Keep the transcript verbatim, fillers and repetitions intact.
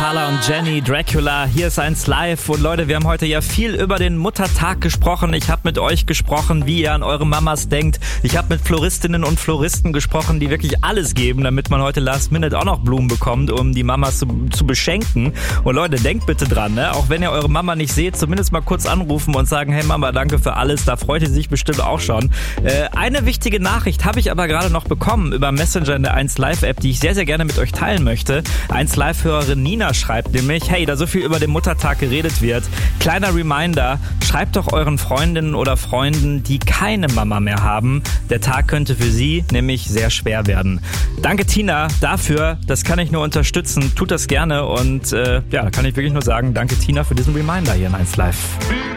Carla und Jenny, Dracula, hier ist eins live. Und Leute, wir haben heute ja viel über den Muttertag gesprochen. Ich habe mit euch gesprochen, wie ihr an eure Mamas denkt. Ich habe mit Floristinnen und Floristen gesprochen, die wirklich alles geben, damit man heute Last Minute auch noch Blumen bekommt, um die Mamas zu, zu beschenken. Und Leute, denkt bitte dran, ne? Auch wenn ihr eure Mama nicht seht, zumindest mal kurz anrufen und sagen, hey Mama, danke für alles. Da freut ihr sich bestimmt auch schon. Äh, eine wichtige Nachricht habe ich aber gerade noch bekommen über Messenger in der eins Live App, die ich sehr, sehr gerne mit euch teilen möchte. eins Live-Hörerin Nina schreibt nämlich, hey, da so viel über den Muttertag geredet wird, kleiner Reminder, schreibt doch euren Freundinnen oder Freunden, die keine Mama mehr haben. Der Tag könnte für sie nämlich sehr schwer werden. Danke Tina dafür, das kann ich nur unterstützen, tut das gerne und äh, ja, kann ich wirklich nur sagen, danke Tina für diesen Reminder hier in eins Live.